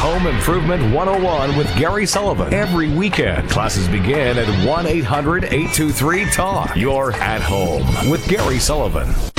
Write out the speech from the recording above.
Home Improvement 101 with Gary Sullivan. Every weekend, classes begin at 1-800-823-TALK. You're at home with Gary Sullivan.